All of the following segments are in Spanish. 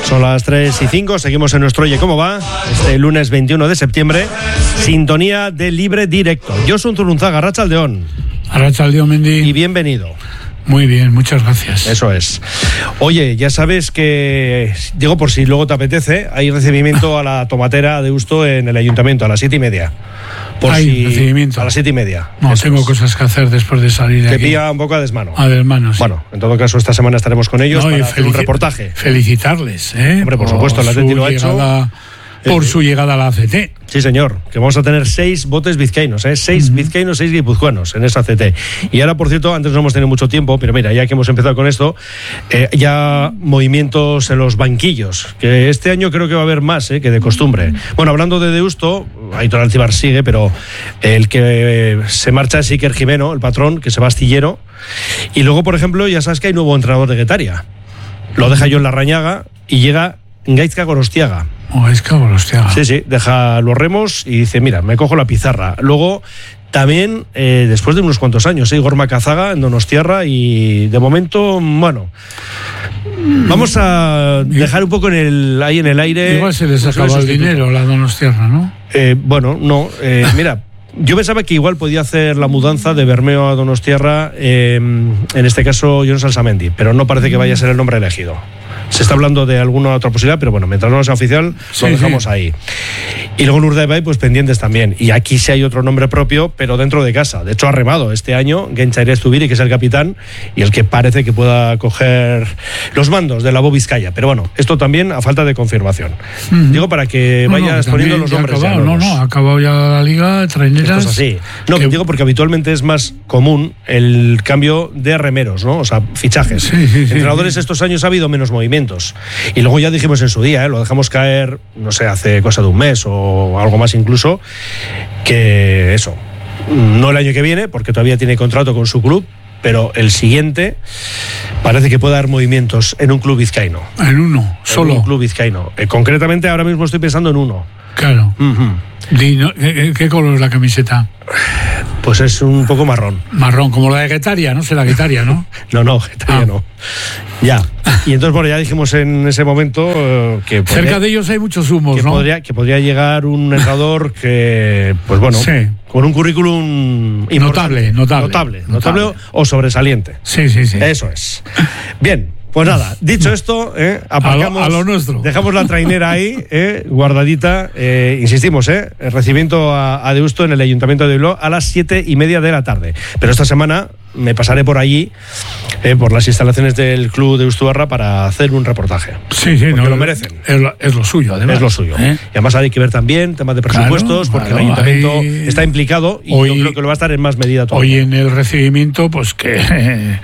Son las 3:05, seguimos en nuestro Oye ¿Cómo va? Este lunes 21 de septiembre, sintonía de Libre Directo. Josun Zurunzaga, Arratsaldeon. Arratsaldeon, Mendy. Y bienvenido. Muy bien, muchas gracias. Eso es. Oye, ya sabes que, digo por si luego te apetece, hay recibimiento a la tomatera de Deusto en el ayuntamiento a las 7:30. Hay recibimiento. A las 7:30. No, eso tengo es. cosas que hacer después de salir de Te aquí. pilla un poco a desmano. A desmano, sí. Bueno, en todo caso, esta semana estaremos con ellos para hacer un reportaje. Felicitarles, Hombre, por supuesto, el Atleti lo ha hecho. Por su llegada a la ACT. Sí, señor, que vamos a tener 6 botes vizcaínos, 6 vizcaínos, 6 guipuzcoanos en esa ACT. Y ahora, por cierto, antes no hemos tenido mucho tiempo, pero mira, ya que hemos empezado con esto, ya movimientos en los banquillos, que este año creo que va a haber más que de costumbre. Bueno, hablando de Deusto, Aitor Alcibar sigue, pero el que se marcha es Iker Jimeno, el patrón, que se va astillero. Y luego, por ejemplo, ya sabes que hay nuevo entrenador de Guetaria. Lo deja yo en Larrañaga y llega Gaizka Gorostiaga. Sí, deja los remos y dice, mira, me cojo la pizarra. Luego, también, después de unos cuantos años, Igor Macazaga en Donostiarra y de momento, bueno, vamos a dejar un poco ahí en el aire. Igual se les acabó el dinero la Donostiarra, ¿no? Bueno, no, mira. Yo pensaba que igual podía hacer la mudanza de Bermeo a Donostiarra, en este caso Jon Salsamendi, pero no parece que vaya a ser el nombre elegido. Se está hablando de alguna otra posibilidad, pero bueno, mientras no sea oficial, lo dejamos ahí. Y luego en Urdaibai, pues pendientes también. Y aquí sí hay otro nombre propio, pero dentro de casa. De hecho, ha remado este año Genchaire Zubiri, que es el capitán, y el que parece que pueda coger los mandos de la Bo Vizcaya. Pero bueno, esto también a falta de confirmación. Digo, para que vayas poniendo los nombres. Ha acabado ya la liga, traineras. Así. No, digo porque habitualmente es más común el cambio de remeros, ¿no? O sea, fichajes. Entrenadores estos años ha habido menos movimientos. Y luego ya dijimos en su día, lo dejamos caer, no sé, hace cosa de un mes o algo más incluso, que eso, no el año que viene, porque todavía tiene contrato con su club, pero el siguiente parece que puede dar movimientos en un club vizcaíno. En uno, solo. En un club vizcaíno. Concretamente ahora mismo estoy pensando en uno. Claro. ¿Qué color es la camiseta? Pues es un poco marrón. Marrón, como la de Guetaria, ¿no? Será Guetaria, ¿no? No, Guetaria no. Ya. Y entonces, bueno, ya dijimos en ese momento que cerca de ellos hay muchos humos, ¿no? Que podría llegar un entrenador que, pues bueno, con un currículum notable o sobresaliente. Sí. Eso es. Bien. Pues nada, dicho esto, aparcamos, a lo nuestro. Dejamos la trainera ahí, guardadita, insistimos, recibimiento a Deusto en el Ayuntamiento de Bilbao a las 7:30 de la tarde. Pero esta semana me pasaré por allí, por las instalaciones del Club Deustuarra para hacer un reportaje. Sí, porque lo merecen. Es lo suyo, además. Es lo suyo. Y además hay que ver también temas de presupuestos, porque el Ayuntamiento está implicado y yo creo que lo va a estar en más medida todavía. Hoy en el recibimiento, pues que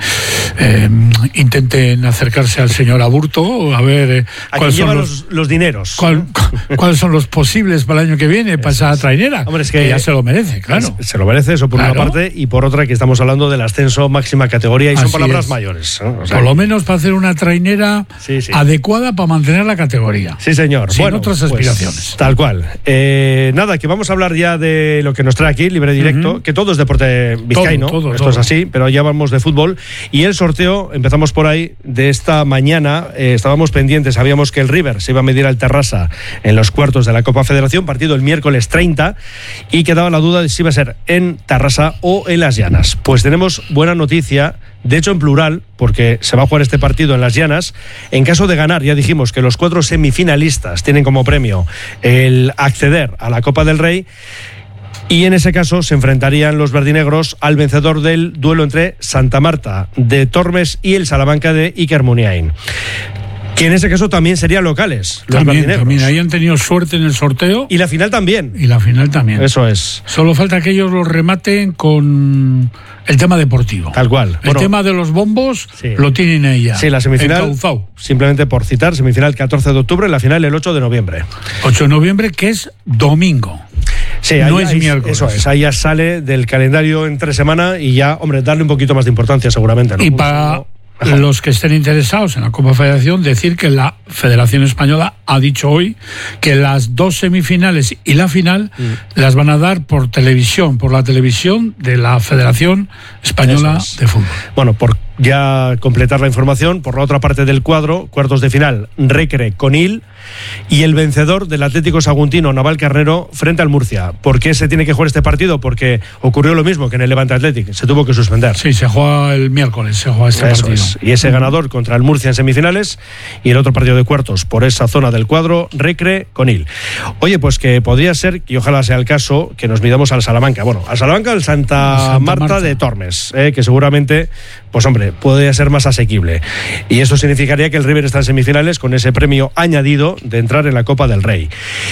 intenten acercarse al señor Aburto, a ver cuáles son los dineros. ¿Cuáles son los posibles para el año que viene para esa trainera? Hombre, es que ya se lo merece, claro. Se lo merece, eso por una parte, y por otra que estamos hablando del ascenso máxima categoría y son palabras mayores, ¿no? O sea, por lo menos para hacer una trainera adecuada para mantener la categoría. Sí, señor. Sin otras aspiraciones. Pues, tal cual. Nada, que vamos a hablar ya de lo que nos trae aquí, Libre Directo, que todo es deporte vizcaíno, esto es así, pero ya vamos de fútbol. Y el sorteo, empezamos por ahí, de esta mañana, estábamos pendientes, sabíamos que el River se iba a medir al Terrassa en los cuartos de la Copa Federación, partido el miércoles 30, y quedaba la duda de si iba a ser en Terrassa o en Las Llanas. Pues tenemos buena noticia, de hecho en plural, porque se va a jugar este partido en Las Llanas. En caso de ganar, ya dijimos que los 4 semifinalistas tienen como premio el acceder a la Copa del Rey, y en ese caso se enfrentarían los verdinegros al vencedor del duelo entre Santa Marta de Tormes y el Salamanca de Iker Muniain, que en ese caso también serían locales. También ahí han tenido suerte en el sorteo. Y la final también. Eso es. Solo falta que ellos lo rematen con el tema deportivo. Tal cual. El tema de los bombos lo tienen ella. Sí, la semifinal, simplemente por citar, semifinal 14 de octubre, la final el 8 de noviembre. 8 de noviembre, que es domingo. Sí, no es miércoles. Eso es, ahí ya sale del calendario entre semana y ya, hombre, darle un poquito más de importancia seguramente, ¿no? Y para los que estén interesados en la Copa Federación, decir que la Federación Española ha dicho hoy que las 2 semifinales y la final las van a dar por televisión, por la televisión de la Federación Española de Fútbol. Bueno, por ya completar la información, por la otra parte del cuadro, cuartos de final, Recre con Il y el vencedor del Atlético Saguntino, Navalcarnero, frente al Murcia. ¿Por qué se tiene que jugar este partido? Porque ocurrió lo mismo que en el Levante Athletic, se tuvo que suspender. Sí, se juega el miércoles, se juega este partido. Y ese ganador contra el Murcia en semifinales y el otro partido de cuartos por esa zona del cuadro, Recre con Il. Oye, pues que podría ser, y ojalá sea el caso, que nos midamos al Salamanca. Bueno, al Salamanca, al Santa Marta de Tormes, que seguramente, pues hombre, podría ser más asequible. Y eso significaría que el River está en semifinales con ese premio añadido de entrar en la Copa del Rey.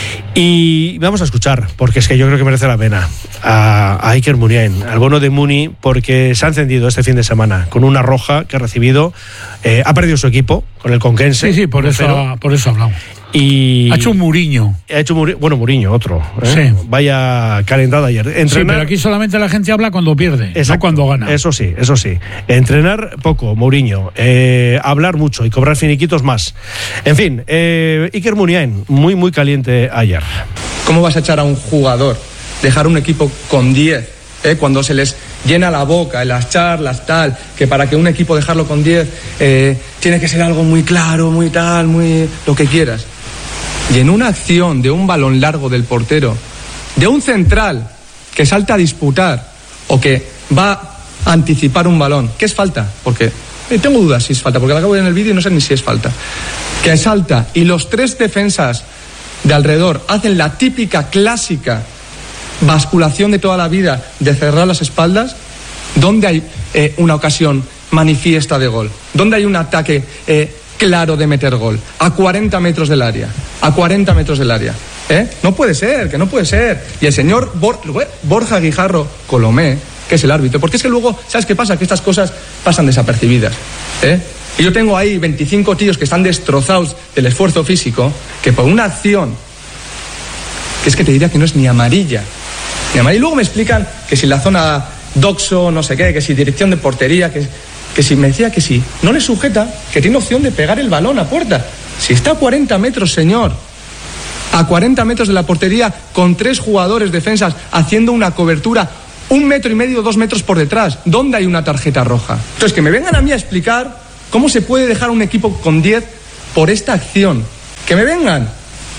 Y vamos a escuchar, porque es que yo creo que merece la pena, a Iker Muniain, al bono de Muni, porque se ha encendido este fin de semana con una roja que ha recibido. Ha perdido su equipo con el Conquense. Sí, por eso hablamos. Y ha hecho un Muriño. Muriño, otro. Sí. Vaya calentada ayer. Sí, pero aquí solamente la gente habla cuando pierde, no cuando gana. Eso sí. Entrenar poco, Mourinho. Hablar mucho y cobrar finiquitos más. En fin, Iker Muniain, muy, muy caliente ayer. ¿Cómo vas a echar a un jugador, dejar un equipo con 10, cuando se les llena la boca en las charlas, tal, que para que un equipo dejarlo con 10 tiene que ser algo muy claro, muy tal, muy lo que quieras? Y en una acción de un balón largo del portero, de un central que salta a disputar o que va a anticipar un balón, ¿qué es falta? Porque tengo dudas si es falta, porque la acabo de ver en el vídeo y no sé ni si es falta. Que salta y los 3 defensas de alrededor hacen la típica, clásica basculación de toda la vida de cerrar las espaldas. ¿Dónde hay una ocasión manifiesta de gol? ¿Dónde hay un ataque claro de meter gol? A 40 metros del área. A 40 metros del área. No puede ser, que no puede ser. Y el señor Borja Guijarro Colomé, que es el árbitro, porque es que luego, ¿sabes qué pasa? Que estas cosas pasan desapercibidas. Y yo tengo ahí 25 tíos que están destrozados del esfuerzo físico, que por una acción, que es que te diría que no es ni amarilla. Y luego me explican que si la zona doxo, no sé qué, que si dirección de portería, que si me decía que si no le sujeta, que tiene opción de pegar el balón a puerta. Si está a 40 metros, señor, a 40 metros de la portería, con 3 jugadores defensas haciendo una cobertura 1,5 metros, 2 metros por detrás, ¿dónde hay una tarjeta roja? Entonces, que me vengan a mí a explicar cómo se puede dejar un equipo con 10 por esta acción. Que me vengan,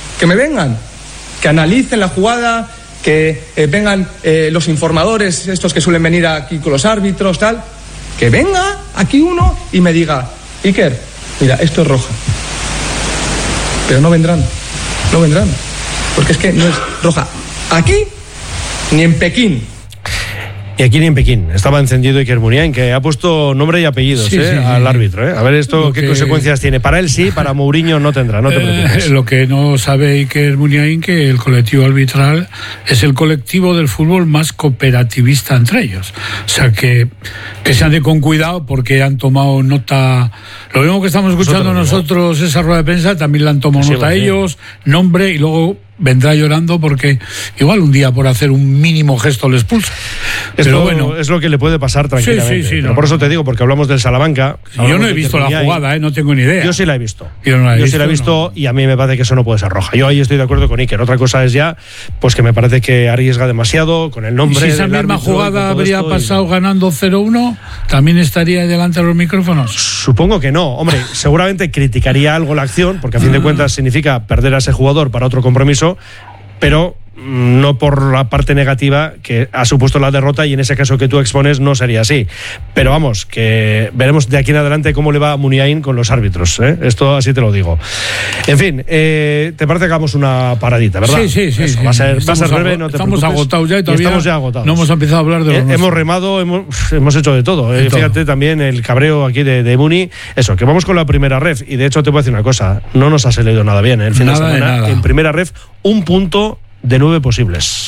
que analicen la jugada, que vengan los informadores, estos que suelen venir aquí con los árbitros, tal, que venga aquí uno y me diga: Iker, mira, esto es roja. Pero no vendrán, porque es que no es roja aquí ni en Pekín. Y aquí ni en Pekín. Estaba encendido Iker Muniain, que ha puesto nombre y apellidos al árbitro. A ver esto qué consecuencias tiene. Para él sí, para Mourinho no tendrá, no te preocupes. Lo que no sabe Iker Muniain, que el colectivo arbitral es el colectivo del fútbol más cooperativista entre ellos. O sea, que se ande con cuidado, porque han tomado nota. Lo mismo que estamos escuchando nosotros esa rueda de prensa, también la han tomado nota ellos, nombre, y luego vendrá llorando porque igual un día por hacer un mínimo gesto le expulsa. Pero bueno, es lo que le puede pasar tranquilamente. Sí, por eso te digo, porque hablamos del Salamanca. Yo no he visto la jugada, no tengo ni idea. Yo sí la he visto. Yo sí la he visto, y a mí me parece que eso no puede ser roja. Yo ahí estoy de acuerdo con Iker. Otra cosa es ya, pues que me parece que arriesga demasiado con el nombre. ¿Y si esa misma jugada habría pasado ganando 0-1, también estaría delante de los micrófonos? Supongo que no. Hombre, seguramente criticaría algo la acción, porque a fin de cuentas significa perder a ese jugador para otro compromiso, pero no por la parte negativa que ha supuesto la derrota, y en ese caso que tú expones no sería así. Pero vamos, que veremos de aquí en adelante cómo le va a Muniain con los árbitros, ¿eh? Esto así te lo digo. En fin, ¿te parece que hagamos una paradita, verdad? Sí. Va a ser breve, no te estamos preocupes. Agotados ya y todavía estamos ya agotados. No hemos empezado a hablar de los hemos remado, hemos hecho de todo. Fíjate también el cabreo aquí de Muni. Eso, que vamos con la primera ref, y de hecho te voy a decir una cosa, no nos ha salido nada bien el fin de semana. En primera ref, 1 punto de 9 posibles.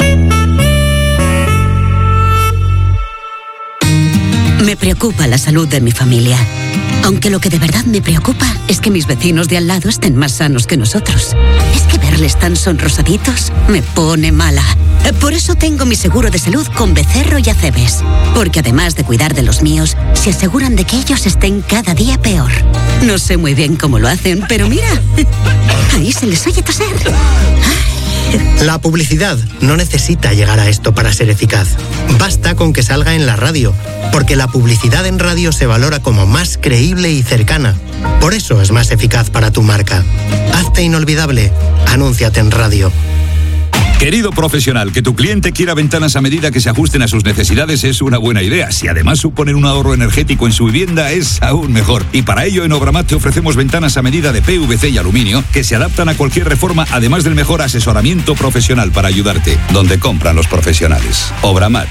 Me preocupa la salud de mi familia. Aunque lo que de verdad me preocupa es que mis vecinos de al lado estén más sanos que nosotros. Es que verlos sales tan sonrosaditos me pone mala. Por eso tengo mi seguro de salud con Becerro y Acebes. Porque además de cuidar de los míos, se aseguran de que ellos estén cada día peor. No sé muy bien cómo lo hacen, pero mira, ahí se les oye toser. La publicidad no necesita llegar a esto para ser eficaz. Basta con que salga en la radio, porque la publicidad en radio se valora como más creíble y cercana. Por eso es más eficaz para tu marca. Hazte inolvidable. Anúnciate en radio. Querido profesional, que tu cliente quiera ventanas a medida que se ajusten a sus necesidades es una buena idea. Si además suponen un ahorro energético en su vivienda, es aún mejor. Y para ello en Obramat te ofrecemos ventanas a medida de PVC y aluminio que se adaptan a cualquier reforma, además del mejor asesoramiento profesional para ayudarte. Donde compran los profesionales. Obramat.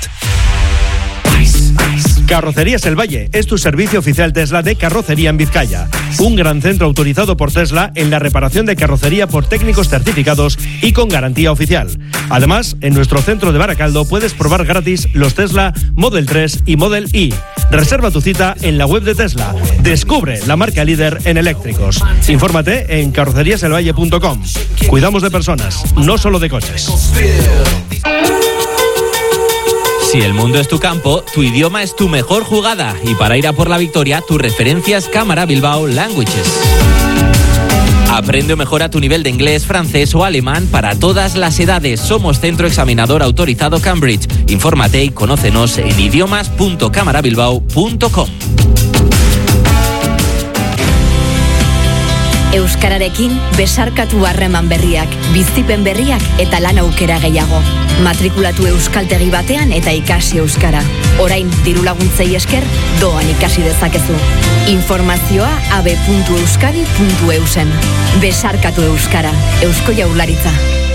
Carrocerías El Valle es tu servicio oficial Tesla de carrocería en Vizcaya. Un gran centro autorizado por Tesla en la reparación de carrocería por técnicos certificados y con garantía oficial. Además, en nuestro centro de Baracaldo puedes probar gratis los Tesla Model 3 y Model Y. Reserva tu cita en la web de Tesla. Descubre la marca líder en eléctricos. Infórmate en carroceriaselvalle.com. Cuidamos de personas, no solo de coches. Si el mundo es tu campo, tu idioma es tu mejor jugada. Y para ir a por la victoria, tu referencia es Cámara Bilbao Languages. Aprende o mejora tu nivel de inglés, francés o alemán para todas las edades. Somos centro examinador autorizado Cambridge. Infórmate y conócenos en idiomas.camarabilbao.com. Euskararekin besarkatu harreman berriak, bizipen berriak eta lan aukera gehiago. Matrikulatu euskaltegi batean eta ikasi euskara. Orain dirulaguntzei esker doan ikasi dezakezu. Informazioa abe.euskadi.eusen. Besarkatu euskara, Eusko Jaurlaritza.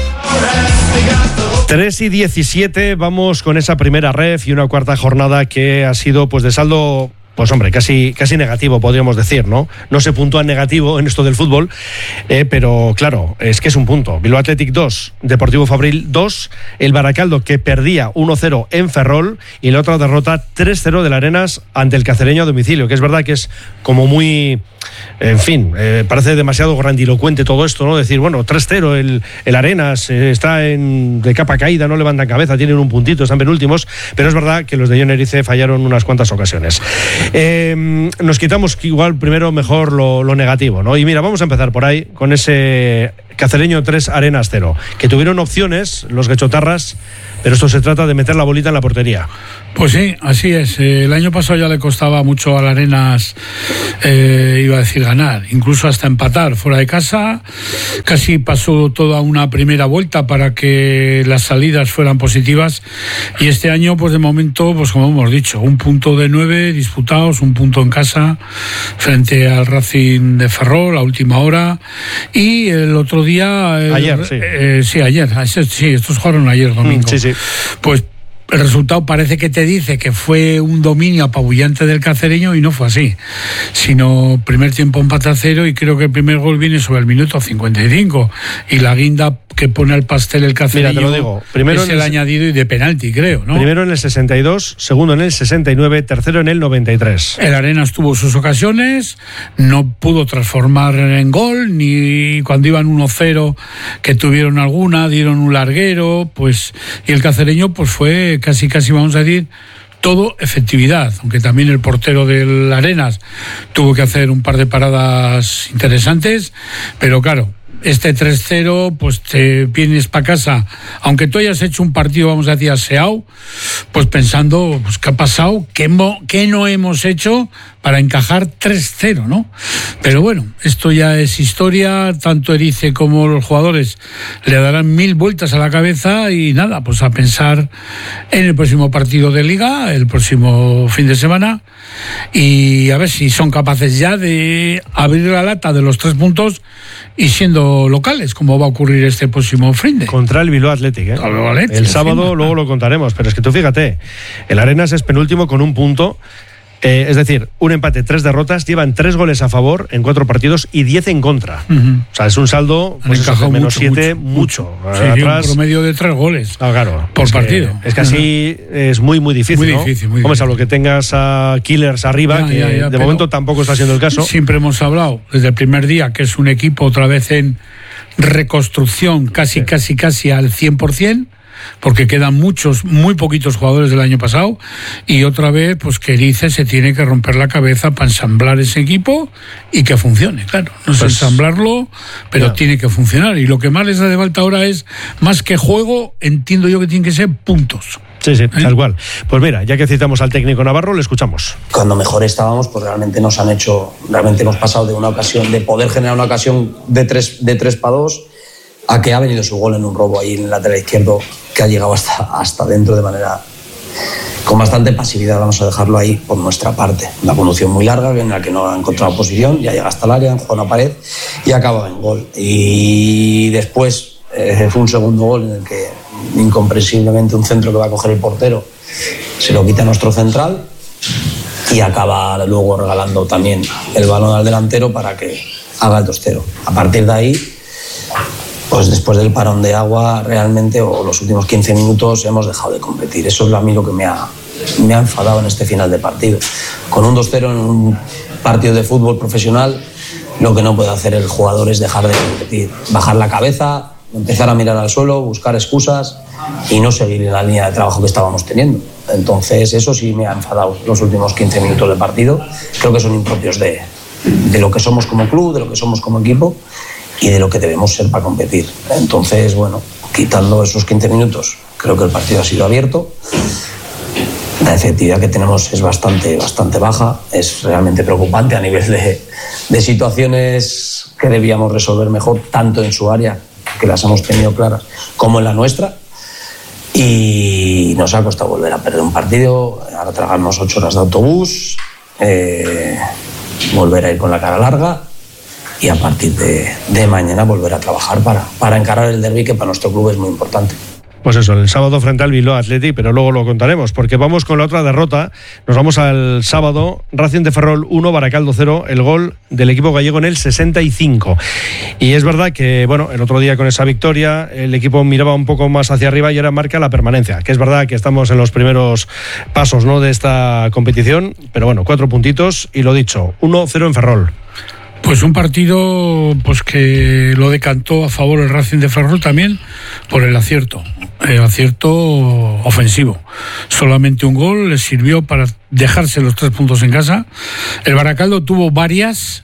3:17, vamos con esa primera ref y una cuarta jornada que ha sido pues de saldo... Pues hombre, casi negativo, podríamos decir, ¿no? No se puntúa en negativo en esto del fútbol, pero claro, es que es un punto. Bilbao Athletic 2, Deportivo Fabril 2, el Baracaldo que perdía 1-0 en Ferrol y la otra derrota 3-0 del Arenas ante el Cacereño a domicilio, que es verdad que es como muy... En fin, parece demasiado grandilocuente todo esto, ¿no? Decir, bueno, 3-0, el Arenas está de capa caída, no levantan cabeza, tienen un puntito, están penúltimos, pero es verdad que los de Jon Erice fallaron unas cuantas ocasiones. Nos quitamos igual primero mejor lo negativo, ¿no? Y mira, vamos a empezar por ahí con ese Cacereño 3, Arenas 0, que tuvieron opciones los guechotarras, pero esto se trata de meter la bolita en la portería. Pues sí, así es. El año pasado ya le costaba mucho al Arenas, iba a decir ganar, incluso hasta empatar fuera de casa. Casi pasó toda una primera vuelta para que las salidas fueran positivas. Y este año, pues de momento, pues como hemos dicho, 1 punto de 9 disputados, 1 punto en casa frente al Racing de Ferrol a última hora. Y el otro día... Ayer, sí. Sí, ayer. Sí, estos jugaron ayer domingo. Sí. Pues el resultado parece que te dice que fue un dominio apabullante del Cacereño y no fue así, sino primer tiempo empate a 0 y creo que el primer gol viene sobre el minuto 55 y la guinda que pone al pastel el Cacereño. Mira, te lo digo. Primero es el añadido y de penalti, creo, ¿no? Primero en el 62, segundo en el 69, tercero en el 93. El Arenas tuvo sus ocasiones, no pudo transformar en gol, ni cuando iban 1-0 que tuvieron alguna, dieron un larguero, pues, y el Cacereño pues fue casi vamos a decir todo efectividad, aunque también el portero del Arenas tuvo que hacer un par de paradas interesantes, pero claro, este 3-0, pues te vienes para casa, aunque tú hayas hecho un partido, vamos a decir, aseado, pues pensando, pues qué ha pasado, qué no hemos hecho para encajar 3-0, ¿no? Pero bueno, esto ya es historia, tanto Erice como los jugadores le darán 1000 vueltas a la cabeza y nada, pues a pensar en el próximo partido de Liga, el próximo fin de semana, y a ver si son capaces ya de abrir la lata de los 3 puntos y siendo locales, como va a ocurrir este próximo finde. Contra el Bilbao Athletic, ¿eh? El sábado luego lo contaremos, pero es que tú fíjate, el Arenas es penúltimo con 1 punto. Es decir, un empate, 3 derrotas, llevan 3 goles a favor en 4 partidos y 10 en contra. O sea, es un saldo, pues eso, menos 7, mucho. Sí, atrás, un promedio de 3 goles por partido. Es que así es muy difícil, muy ¿no? difícil, muy Hombre, difícil. salvo que tengas a Killers arriba, que de momento tampoco está siendo el caso. Siempre hemos hablado, desde el primer día, que es un equipo otra vez en reconstrucción casi al 100%, porque quedan muy poquitos jugadores del año pasado, y otra vez pues que Erice se tiene que romper la cabeza para ensamblar ese equipo y que funcione, claro, no es ensamblarlo, pero tiene que funcionar, y lo que más les hace falta ahora es, más que juego, entiendo yo que tienen que ser puntos. Sí, tal cual. Pues mira, ya que citamos al técnico Navarro, le escuchamos. Cuando mejor estábamos, pues realmente hemos pasado de una ocasión, de poder generar una ocasión de 3-2, a que ha venido su gol en un robo ahí en el lateral izquierdo, que ha llegado hasta dentro de manera con bastante pasividad, vamos a dejarlo ahí por nuestra parte. Una conducción muy larga en la que no ha encontrado posición, ya llega hasta el área, juega una pared y acaba en gol. Y después fue un segundo gol en el que incomprensiblemente un centro que va a coger el portero se lo quita a nuestro central y acaba luego regalando también el balón al delantero para que haga el 2-0. A partir de ahí, pues después del parón de agua, realmente, o los últimos 15 minutos, hemos dejado de competir. Eso es a mí lo que me ha enfadado en este final de partido. Con un 2-0 en un partido de fútbol profesional, lo que no puede hacer el jugador es dejar de competir, bajar la cabeza, empezar a mirar al suelo, buscar excusas y no seguir en la línea de trabajo que estábamos teniendo. Entonces, eso sí me ha enfadado los últimos 15 minutos del partido. Creo que son impropios de lo que somos como club, de lo que somos como equipo y de lo que debemos ser para competir. Entonces, bueno, quitando esos 15 minutos, creo que el partido ha sido abierto. La efectividad que tenemos es bastante baja. Es realmente preocupante a nivel de situaciones que debíamos resolver mejor, tanto en su área, que las hemos tenido claras, como en la nuestra. Y nos ha costado volver a perder un partido, ahora tragarnos 8 horas de autobús, volver a ir con la cara larga y a partir de mañana volver a trabajar para encarar el derbi, que para nuestro club es muy importante. Pues eso, el sábado frente al Bilbao Athletic, pero luego lo contaremos, porque vamos con la otra derrota. Nos vamos al sábado, Racing de Ferrol 1, Baracaldo 0, el gol del equipo gallego en el 65. Y es verdad que, bueno, el otro día con esa victoria, el equipo miraba un poco más hacia arriba y ahora marca la permanencia, que es verdad que estamos en los primeros pasos, ¿no?, de esta competición, pero bueno, 4 puntitos y lo dicho, 1-0 en Ferrol. Pues un partido pues que lo decantó a favor el Racing de Ferrol también por el acierto ofensivo. Solamente un gol le sirvió para dejarse los 3 puntos en casa. El Baracaldo tuvo varias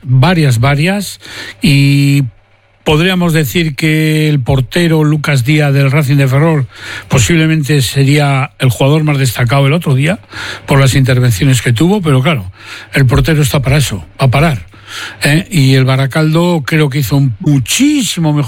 y podríamos decir que el portero Lucas Díaz del Racing de Ferrol posiblemente sería el jugador más destacado el otro día por las intervenciones que tuvo, pero claro, el portero está para eso, para parar. Y el Baracaldo creo que hizo un muchísimo mejor